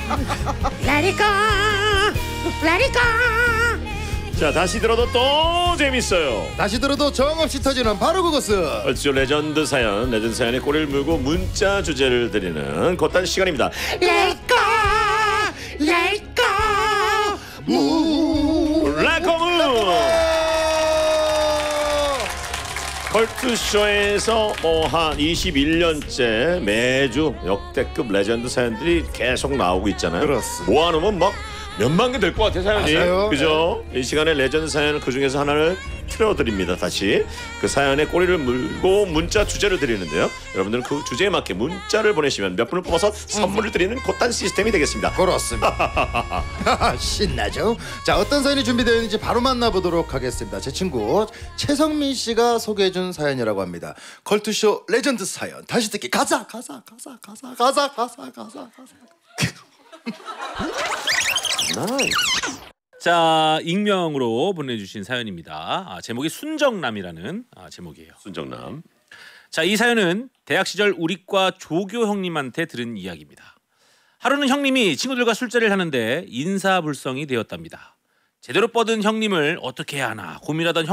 Let it go, let it go. 자, 다시 들어도 또 재밌어요. 다시 들어도 정없이 터지는 바로 그것은 얼추 레전드 사연에 꼬리를 물고 문자 주제를 드리는 곧단 시간입니다. Let it go, let it go. 라코무 컬투쇼에서 한 21년째 매주 역대급 레전드 사연들이 계속 나오고 있잖아요. 그렇습니다. 모아놓으면 막 몇만 개 될 것 같아요, 사연이. 맞아요. 그죠? 이 시간에 레전드 사연을 그 중에서 하나를 틀어드립니다. 다시 그 사연에 꼬리를 물고 문자 주제를 드리는데요. 여러분들은 그 주제에 맞게 문자를 보내시면 몇 분을 뽑아서 선물을 드리는 곧단 시스템이 되겠습니다. 그렇습니다. 신나죠? 자, 어떤 사연이 준비되어 있는지 바로 만나보도록 하겠습니다. 제 친구 최성민 씨가 소개해준 사연이라고 합니다. 컬투쇼 레전드 사연 다시 듣기 가자. 나이스. 자, 익명으로 보내주신 사연입니다. 제목이 순정남이라는 제목이에요. 순정남. 자, 이 사연은 대학 시절 우리과 조교 형님한테 들은 이야기입니다. 하루는 형님이 친구들과 술자리를 하는데 인사불성이 되었답니다. 제대로 뻗은 형님을 어떻게 해야 하나 고민하던